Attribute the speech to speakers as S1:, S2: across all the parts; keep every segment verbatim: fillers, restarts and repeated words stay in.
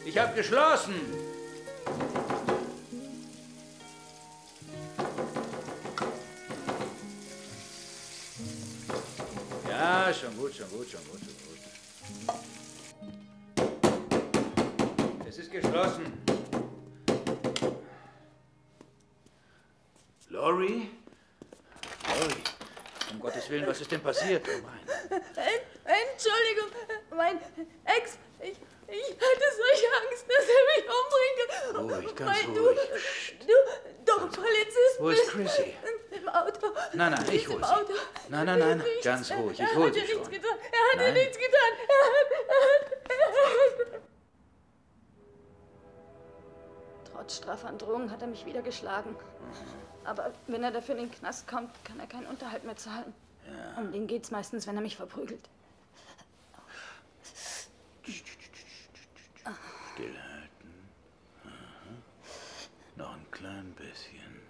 S1: Ich habe geschlossen. Ja, schon gut, schon gut, schon gut, schon gut. Es ist geschlossen. Lori? Lori? Um Gottes Willen, was ist denn passiert? Oh mein.
S2: Entschuldigung, mein Ex, ich, ich hatte solche Angst, dass er mich umbringt.
S1: Ruhig, ganz
S2: Weil
S1: ruhig.
S2: Du, du doch Polizist
S1: Wo ist Chrissy?
S2: Im Auto.
S1: Nein, nein, ich hol
S2: Im
S1: sie.
S2: Auto.
S1: Nein, nein, nein,
S2: Nichts.
S1: ganz ruhig, ich
S2: Er
S1: hol
S2: hat
S1: sie
S2: dir nichts
S1: schon.
S2: getan. Er hat dir
S1: Nein.
S2: nichts getan. Er hat, er hat, er hat. Trotz Strafandrohung hat er mich wieder geschlagen. Aber wenn er dafür in den Knast kommt, kann er keinen Unterhalt mehr zahlen.
S1: Ja.
S2: Um den geht's meistens, wenn er mich verprügelt.
S1: Stillhalten. Aha. Noch ein klein bisschen.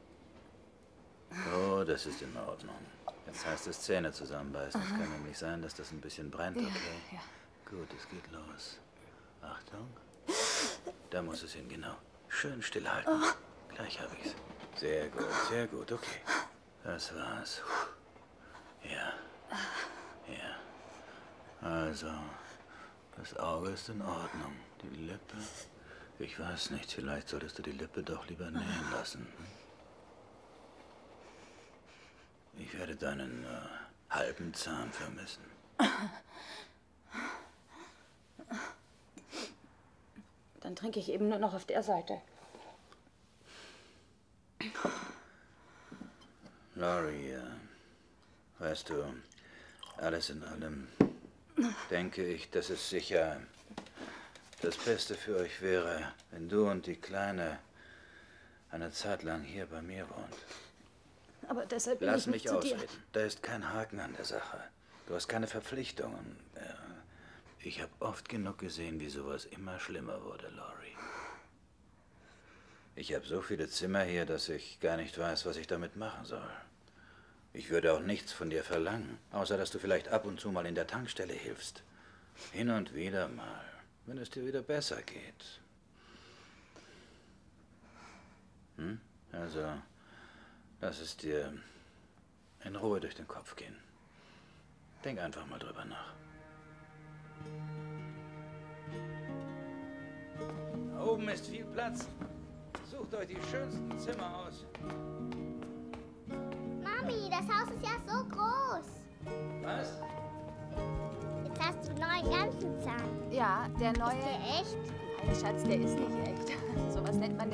S1: Oh, das ist in Ordnung. Jetzt heißt es Zähne zusammenbeißen. Es kann nämlich sein, dass das ein bisschen brennt, okay?
S2: Ja, ja.
S1: Gut, es geht los. Achtung. Da muss es hin, genau. Schön stillhalten. Gleich habe ich's. Sehr gut, sehr gut, okay. Das war's. Ja. Ja. Also, das Auge ist in Ordnung. Die Lippe. Ich weiß nicht, vielleicht solltest du die Lippe doch lieber nähen lassen. Ich werde deinen äh, halben Zahn vermissen.
S2: Dann trinke ich eben nur noch auf der Seite.
S1: Lori, äh, weißt du, alles in allem denke ich, dass es sicher das Beste für euch wäre, wenn du und die Kleine eine Zeit lang hier bei mir wohnt.
S2: Aber deshalb bin
S1: Lass
S2: ich nicht
S1: mich
S2: zu dir.
S1: ausreden. Da ist kein Haken an der Sache. Du hast keine Verpflichtungen. Ja. Ich habe oft genug gesehen, wie sowas immer schlimmer wurde, Lori. Ich habe so viele Zimmer hier, dass ich gar nicht weiß, was ich damit machen soll. Ich würde auch nichts von dir verlangen, außer dass du vielleicht ab und zu mal in der Tankstelle hilfst. Hin und wieder mal, wenn es dir wieder besser geht. Hm? Also, lass es dir in Ruhe durch den Kopf gehen. Denk einfach mal drüber nach. Da oben ist viel Platz. Sucht euch die schönsten Zimmer aus.
S3: Mami, das Haus ist ja so groß.
S1: Was?
S3: Jetzt hast du einen neuen ganzen Zahn.
S2: Ja, der neue...
S3: Ist der echt?
S2: Nein, Schatz, der ist nicht echt. Sowas nennt man